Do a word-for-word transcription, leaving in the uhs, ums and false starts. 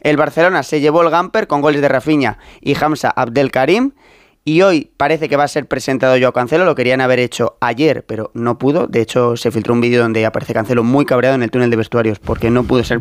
El Barcelona se llevó el Gamper con goles de Rafinha y Hamza Abdelkarim. Y hoy parece que va a ser presentado Joao Cancelo. Lo querían haber hecho ayer, pero no pudo. De hecho, se filtró un vídeo donde aparece Cancelo muy cabreado en el túnel de vestuarios porque no pudo ser